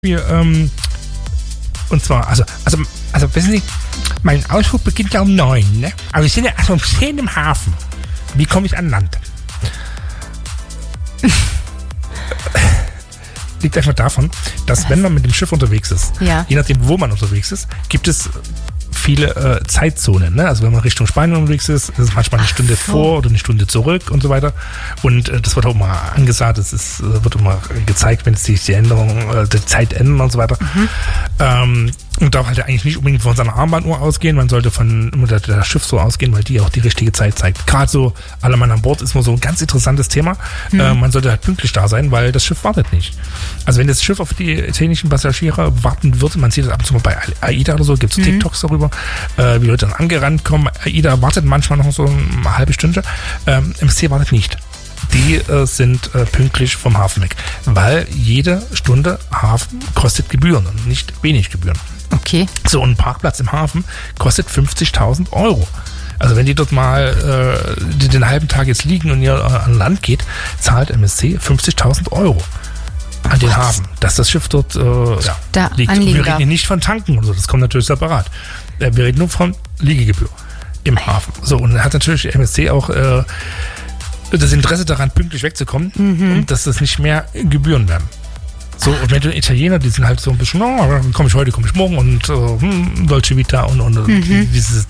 Und zwar, also wissen Sie, mein Ausflug beginnt ja um 9, ne? Aber wir sind ja erst um 10 im Hafen. Wie komme ich an Land? Liegt einfach davon, dass wenn man mit dem Schiff unterwegs ist, je nachdem, wo man unterwegs ist, gibt es viele Zeitzonen. Ne? Also wenn man Richtung Spanien unterwegs ist, ist es manchmal eine Stunde vor oder eine Stunde zurück und so weiter. Und das wird auch mal angesagt, wird immer gezeigt, wenn sich die Zeit ändern und so weiter. Und darf halt eigentlich nicht unbedingt von seiner Armbanduhr ausgehen, man sollte von der Schiffsuhr ausgehen, weil die auch die richtige Zeit zeigt. Gerade so, alle Mann an Bord ist mal so ein ganz interessantes Thema. Man sollte halt pünktlich da sein, weil das Schiff wartet nicht. Also wenn das Schiff auf die italienischen Passagiere warten würde, man sieht das ab und zu mal bei AIDA oder so, gibt es TikToks darüber, wie Leute dann angerannt kommen. AIDA wartet manchmal noch so eine halbe Stunde, MSC wartet nicht. Die sind pünktlich vom Hafen weg, weil jede Stunde Hafen kostet Gebühren und nicht wenig Gebühren. Okay. So, ein Parkplatz im Hafen kostet 50.000 €. Also wenn die dort mal den halben Tag jetzt liegen und ihr an Land geht, zahlt MSC 50.000 € an den Hafen, dass das Schiff dort liegt. Und wir reden hier nicht von Tanken und so, das kommt natürlich separat. Wir reden nur von Liegegebühr im Hafen. So, und dann hat natürlich MSC auch das Interesse daran, pünktlich wegzukommen, und dass das nicht mehr Gebühren werden. So, und wenn du Italiener, die sind halt so ein bisschen, komme ich heute, komme ich morgen und Dolce Vita und diese,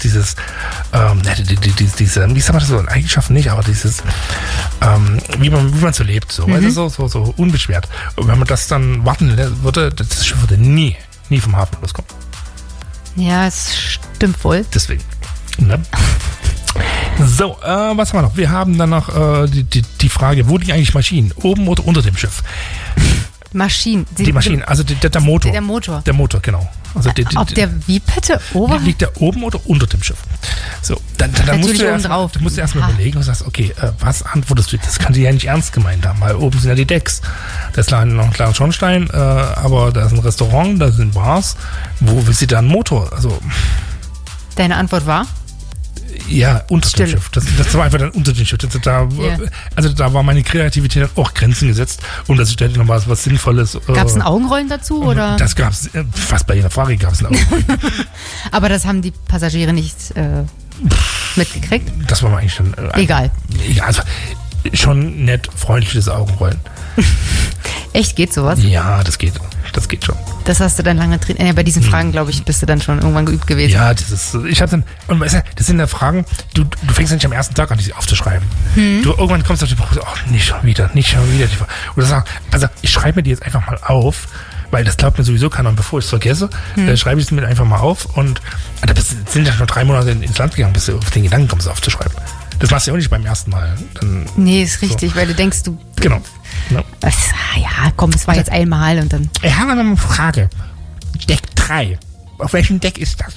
wie sagt man das so, Eigenschaften nicht, aber dieses, wie man so lebt, so, weißt du, so unbeschwert. Und wenn man das dann warten würde, das Schiff würde nie vom Hafen loskommen. Ja, es stimmt wohl. Deswegen, ne? So, was haben wir noch? Wir haben dann noch die Frage, wo liegen eigentlich Maschinen? Oben oder unter dem Schiff? Maschinen. Die Maschinen, also der Motor. Der Motor. Der Motor, genau. Also wie bitte? Liegt der oben oder unter dem Schiff? So, dann musst du erstmal überlegen und sagst, okay, was antwortest du? Das kann die ja nicht ernst gemeint haben, weil oben sind ja die Decks. Da ist noch ein kleiner Schornstein, aber da ist ein Restaurant, da sind Bars. Wo sieht da ein Motor? Also, deine Antwort war? Ja, unter dem Schiff. Das war einfach dann unter dem Schiff. Also da war meine Kreativität auch Grenzen gesetzt, und dass ich da noch was Sinnvolles. Gab es ein Augenrollen dazu? Oder? Das gab es, fast bei jeder Frage gab es ein Augenrollen. Aber das haben die Passagiere nicht mitgekriegt? Das war mir eigentlich schon... Egal. Also schon nett, freundliches Augenrollen. Echt, geht sowas? Ja, das geht schon. Das hast du dann lange drin. Bei diesen Fragen, glaube ich, bist du dann schon irgendwann geübt gewesen. Ja, das sind ja Fragen, du fängst ja nicht am ersten Tag an, die aufzuschreiben. Du irgendwann kommst auf die Frage, nicht schon wieder. Oder sag, also ich schreibe mir die jetzt einfach mal auf, weil das glaubt mir sowieso keiner, und bevor ich es vergesse, schreibe ich es mir einfach mal auf, und da sind ja schon 3 Monate ins Land gegangen, bis du auf den Gedanken kommst, aufzuschreiben. Das machst du ja auch nicht beim ersten Mal. Nee, ist richtig, weil du denkst, du... Genau. No. Ja, komm, es war jetzt einmal und dann... Ich habe noch eine Frage. Deck 3. Auf welchem Deck ist das?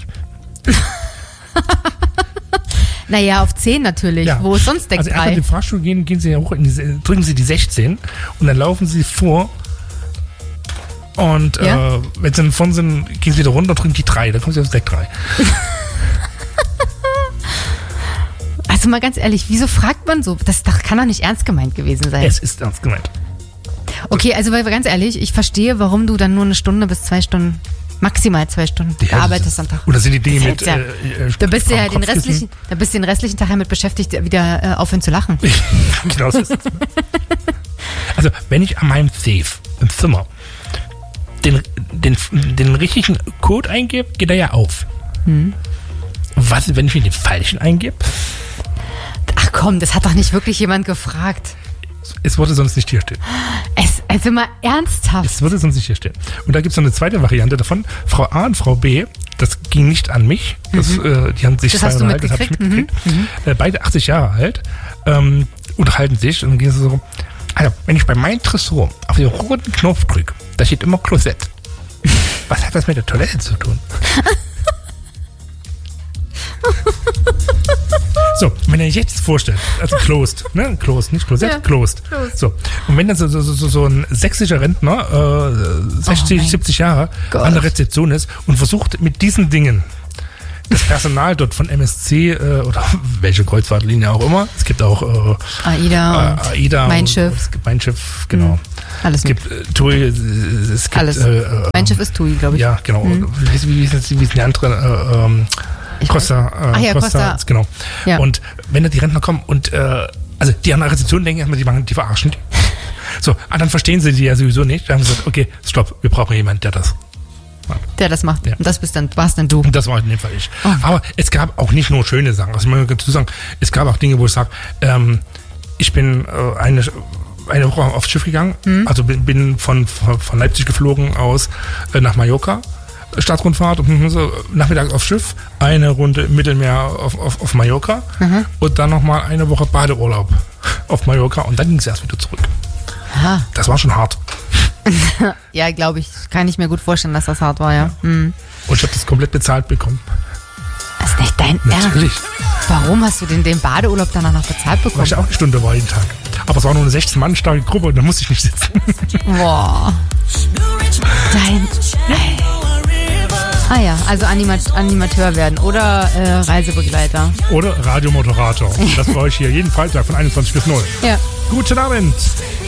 Naja, auf 10 natürlich. Ja. Wo ist sonst Deck 3? Also erst in den Fahrstuhl gehen Sie ja hoch, drücken Sie die 16 und dann laufen Sie vor, und wenn Sie dann vorne sind, gehen Sie wieder runter, drücken die 3, dann kommen Sie aufs Deck 3. Also mal ganz ehrlich, wieso fragt man so? Das kann doch nicht ernst gemeint gewesen sein. Es ist ernst gemeint. Okay, also weil ganz ehrlich, ich verstehe, warum du dann nur 1 Stunde bis 2 Stunden, maximal 2 Stunden arbeitest am Tag. Oder sind die Dinge mit... Da bist du ja den restlichen Tag damit beschäftigt, wieder aufhören zu lachen. Genau so ist es. Also wenn ich an meinem Safe im Zimmer den richtigen Code eingebe, geht er ja auf. Was ist, wenn ich mir den falschen eingebe? Ach komm, das hat doch nicht wirklich jemand gefragt. Es würde sonst nicht hier stehen. Also mal ernsthaft. Es würde sonst nicht hier stehen. Und da gibt es noch eine zweite Variante davon. Frau A und Frau B, das ging nicht an mich. Die haben sich das hast du mitgekriegt? Das habe ich mitgekriegt. Beide 80 Jahre alt, unterhalten sich, und dann gehen sie so, also wenn ich bei meinem Tresor auf den roten Knopf drücke, da steht immer Klosett. Was hat das mit der Toilette zu tun? So, wenn ihr jetzt vorstellt, also closed, ne? Closed, nicht Klosett, ja, closed. So, und wenn dann so ein sächsischer Rentner, 60, 70 Jahre, an der Rezeption ist und versucht mit diesen Dingen Das Personal dort von MSC oder welche Kreuzfahrtlinie auch immer. Es gibt auch AIDA Mein Schiff. Es gibt Mein Schiff, genau. Alles es gibt TUI, es gibt alles. Mein Schiff ist TUI, glaube ich. Ja, genau. Wie ist die andere? Costa, genau. Ja. Und wenn da die Rentner kommen und also die an der Rezeption denken erstmal, die verarschen die. So, dann verstehen sie die ja sowieso nicht. Dann haben sie gesagt, okay, stopp, wir brauchen jemanden, der das macht. Ja. Und das warst dann du. Und das war in dem Fall ich. Oh. Aber es gab auch nicht nur schöne Sachen. Also ich muss dazu sagen, es gab auch Dinge, wo ich sage, ich bin eine Woche aufs Schiff gegangen, also bin von Leipzig geflogen aus nach Mallorca. Stadtrundfahrt und so nachmittags aufs Schiff, eine Runde im Mittelmeer auf Mallorca und dann nochmal eine Woche Badeurlaub auf Mallorca und dann ging es erst wieder zurück. Aha. Das war schon hart. Ja, glaube ich. Kann ich mir gut vorstellen, dass das hart war, ja. Und ich habe das komplett bezahlt bekommen. Das ist nicht dein Ernst? Natürlich. Warum hast du denn den Badeurlaub danach noch bezahlt bekommen? Weil ich auch eine Stunde war jeden Tag. Aber es war nur eine 16-Mann-starke Gruppe und da musste ich nicht sitzen. Boah. Also Animateur werden oder Reisebegleiter. Oder Radiomoderator. Das war ich hier jeden Freitag von 21 bis 0. Ja. Guten Abend.